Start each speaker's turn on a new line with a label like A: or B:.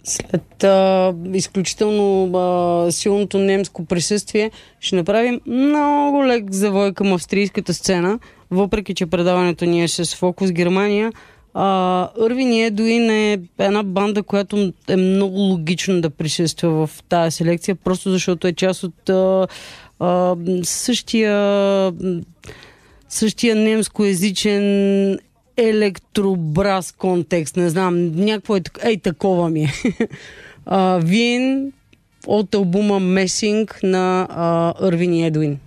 A: След изключително силното немско присъствие ще направим много лек завой към австрийската сцена, въпреки че предаването ни е с фокус Германия. Ирвин Едуин е една банда, която е много логично да присъства в тази селекция, просто защото е част от същия немскоязичен електробраз контекст. Не знам, някакво такова ми е. Вин от албума Месинг на Ирвин Едуин.